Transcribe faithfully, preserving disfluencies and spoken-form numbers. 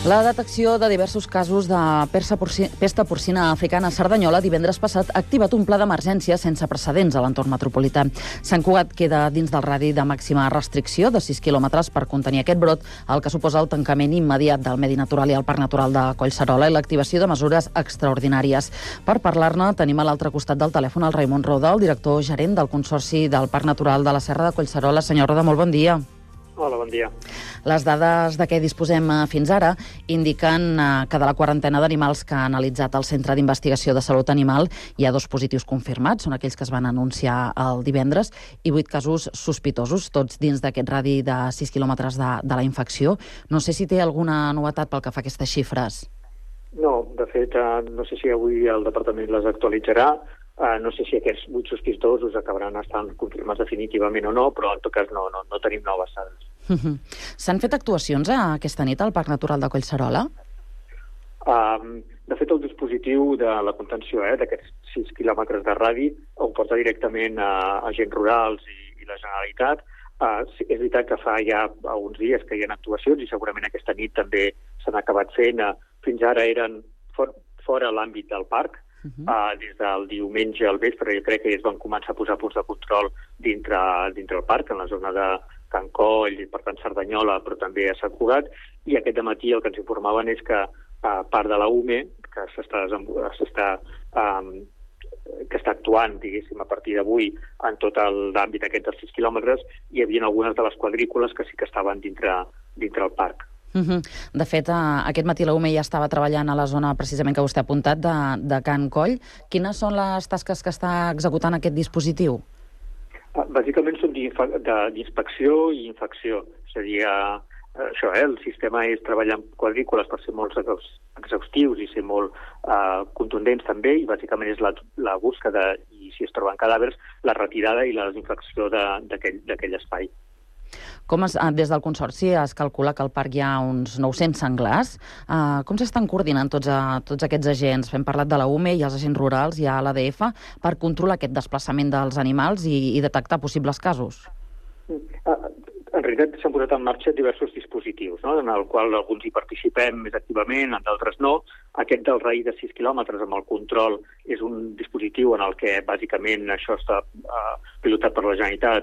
La detecció de diversos casos de pesta porcina africana a Cerdanyola divendres passat ha activat un pla d'emergència sense precedents a l'entorn metropolità. Sant Cugat queda dins del radi de màxima restricció de sis quilòmetres per contenir aquest brot, el que suposa el tancament immediat del Medi Natural i el Parc Natural de Collserola i l'activació de mesures extraordinàries. Per parlar-ne, tenim a l'altre costat del telèfon el Raimon Roda, el director gerent del Consorci del Parc Natural de la Serra de Collserola. Senyor Roda, molt bon dia. Hola, bon dia. Les dades de què disposem fins ara indiquen que de la quarantena d'animals que ha analitzat el Centre d'Investigació de Salut Animal hi ha dos positius confirmats, són aquells que es van anunciar el divendres, i vuit casos sospitosos, tots dins d'aquest radi de sis quilòmetres de, de la infecció. No sé si té alguna novetat pel que fa a aquestes xifres. No, de fet, no sé si avui el departament les actualitzarà. Uh, no sé si aquests vuit sospitosos acabaran estant confirmats definitivament o no, però en tot cas no, no, no tenim noves dades. Uh-huh. S'han fet actuacions eh, aquesta nit al Parc Natural de Collserola? Um, de fet, el dispositiu de la contenció eh, d'aquests sis quilòmetres de radi on porta directament a agents rurals i, i la Generalitat. Uh, és veritat que fa ja uns dies que hi ha actuacions i segurament aquesta nit també s'han acabat fent. Uh, fins ara eren for, fora l'àmbit del parc. Uh-huh. uh, des del diumenge al vespre jo crec que es van començar a posar punts de control dintre, dintre el parc, en la zona de Can Coll, per tant Cerdanyola, però també a Sant Cugat, i aquest dematí el que ens informaven és que uh, part de la U M E, que s'està, s'està, um, que està actuant, diguéssim, a partir d'avui en tot l'àmbit aquest dels sis quilòmetres, hi havia algunes de les quadrícules que sí que estaven dintre, dintre el parc. Uh-huh. De fet, aquest matí la U M E ja estava treballant a la zona precisament que vostè ha apuntat de, de Can Coll. Quines són les tasques que està executant aquest dispositiu? Bàsicament són d'inspecció i infecció. És a dir, això, eh, el sistema és treballar amb quadrícules per ser molt exhaustius i ser molt uh, contundents també, i bàsicament és la, la búsqueda, i si es troben cadàvers, la retirada i la desinfecció d'aquell espai. Com es, des del Consorci es calcula que al parc hi ha uns nou-cents senglars. Uh, com s'estan coordinant tots, a, tots aquests agents? Hem parlat de la U M E i els agents rurals, hi ha l'A D F, per controlar aquest desplaçament dels animals i, i detectar possibles casos? Uh, en realitat s'han posat en marxa diversos dispositius, no? En el qual alguns hi participem més activament, en d'altres no. Aquest del radi de sis quilòmetres amb el control és un dispositiu en el que bàsicament això està uh, pilotat per la Generalitat